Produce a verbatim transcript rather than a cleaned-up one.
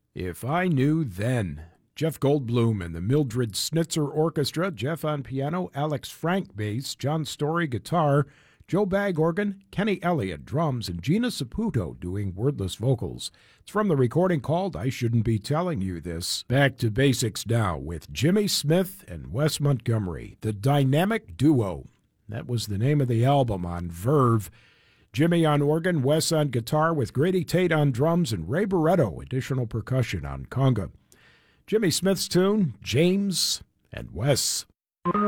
If I Knew Then. Jeff Goldblum and the Mildred Snitzer Orchestra, Jeff on piano, Alex Frank bass, John Story guitar, Joe Bagg organ, Kenny Elliott drums, and Gina Saputo doing wordless vocals. It's from the recording called I Shouldn't Be Telling You This. Back to basics now with Jimmy Smith and Wes Montgomery, the dynamic duo. That was the name of the album on Verve. Jimmy on organ, Wes on guitar with Grady Tate on drums and Ray Barretto, additional percussion on conga. Jimmy Smith's tune, James and Wes.